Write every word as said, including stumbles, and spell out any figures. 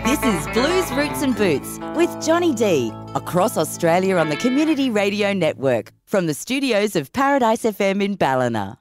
This is Blues, Roots and Boots with Johnny D across Australia on the Community Radio Network from the studios of Paradise F M in Ballina.